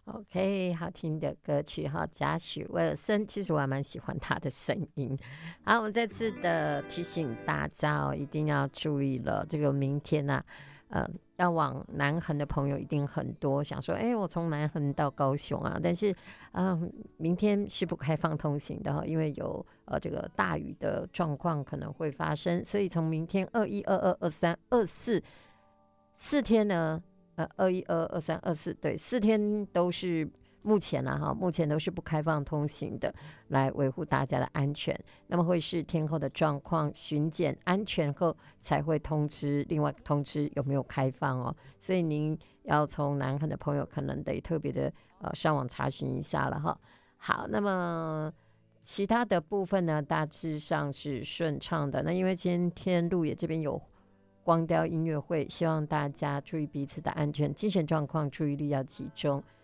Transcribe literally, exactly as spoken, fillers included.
OK，好听的歌曲哈，贾许威尔森，其实我还蛮喜欢他的声音。好，我们再次的提醒大家哦，一定要注意了，这个明天呢、啊，呃，要往南横的朋友一定很多，想说，哎，我从南横到高雄啊，但是，嗯、明天是不开放通行的哈，因为有呃这个大雨的状况可能会发生，所以从明天二一、二二、二三、二四四天呢。呃，二一、二二、三、二四，对，四天都是目前啊哈，目前都是不开放通行的，来维护大家的安全。那么会是天后的状况巡检安全后才会通知，另外通知有没有开放哦。所以您要从南横的朋友可能得特别的呃上网查询一下了哈。好，那么其他的部分呢，大致上是顺畅的。那因为今天鹿野这边有光雕音乐会，希望大家注意彼此的安全，精神状况注意力要集中。